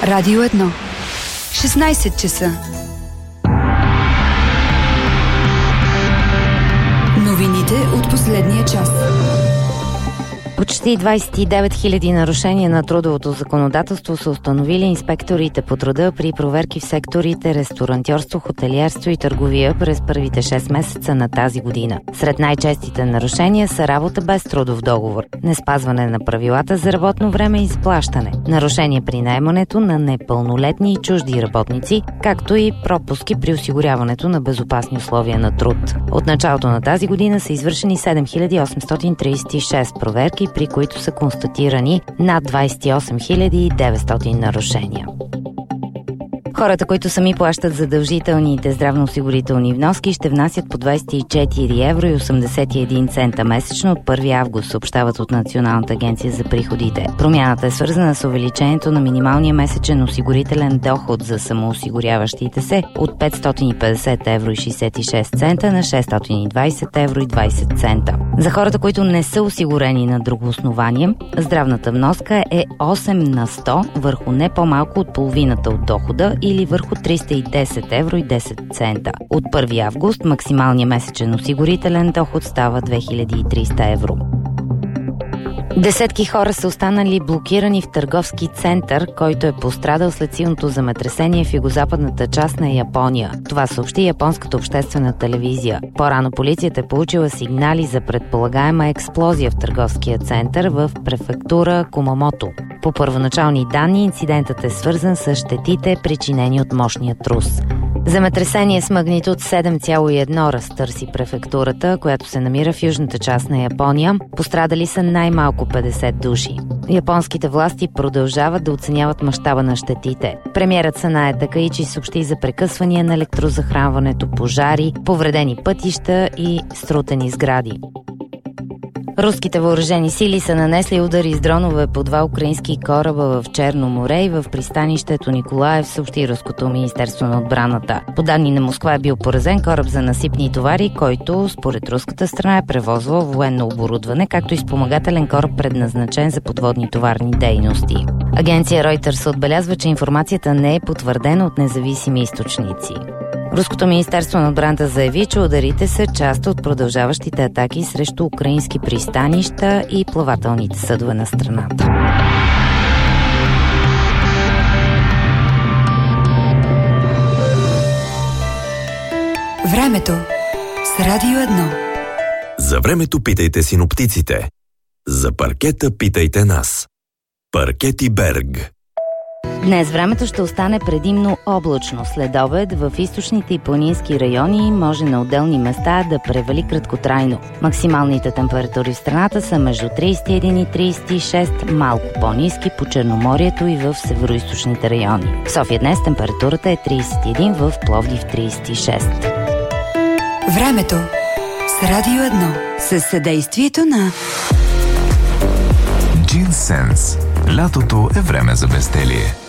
Радио 1. 16 часа. Новините от последния час. Почти 29 000 нарушения на трудовото законодателство са установили инспекторите по труда при проверки в секторите ресторантьорство, хотелиерство и търговия през първите 6 месеца на тази година. Сред най-честите нарушения са работа без трудов договор, неспазване на правилата за работно време и заплащане, нарушение при наемането на непълнолетни и чужди работници, както и пропуски при осигуряването на безопасни условия на труд. От началото на тази година са извършени 7836 проверки, при които са констатирани над 28 900 нарушения. Хората, които сами плащат задължителните здравноосигурителни вноски, ще внасят по 24 евро и 81 цента месечно от 1 август, съобщават от Националната агенция за приходите. Промяната е свързана с увеличението на минималния месечен осигурителен доход за самоосигуряващите се от 550 евро и 66 цента на 620 евро и 20 цента. За хората, които не са осигурени на друго основание, здравната вноска е 8 на 100 върху не по-малко от половината от дохода или върху 310 евро и 10 цента. От 1 август максималният месечен осигурителен доход става 2300 евро. Десетки хора са останали блокирани в търговски център, който е пострадал след силното земетресение в югозападната част на Япония. Това съобщи японската обществена телевизия. По-рано полицията е получила сигнали за предполагаема експлозия в търговския център в префектура Кумамото. По първоначални данни, инцидентът е свързан с щетите, причинени от мощния трус. Земетресение с магнитуд 7,1 разтърси префектурата, която се намира в южната част на Япония. Пострадали са най-малко 50 души. Японските власти продължават да оценяват мащаба на щетите. Премиерът Санае Такаичи съобщи за прекъсвания на електрозахранването, пожари, повредени пътища и срутени сгради. Руските въоръжени сили са нанесли удари с дронове по 2 украински кораба в Черно море и в пристанището Николаев, съобщи Руското министерство на отбраната. По данни на Москва е бил поразен кораб за насипни товари, който според руската страна е превозвал военно оборудване, както и спомагателен кораб, предназначен за подводни товарни дейности. Агенция Reuters отбелязва, че информацията не е потвърдена от независими източници. Руското министерство на отбраната заяви, че ударите са част от продължаващите атаки срещу украински пристанища и плавателните съдове на страната. Времето с Радио 1. За времето питайте синоптиците. За паркета питайте нас. Паркети Берг. Днес времето ще остане предимно облачно. След обед в източните и планински райони може на отделни места да превали краткотрайно. Максималните температури в страната са между 31 и 36, малко по-ниски по Черноморието и в североизточните райони. В София днес температурата е 31, в Пловдив 36. Времето с Радио 1 със съдействието на Джинсенс. Лятото е време за безделие.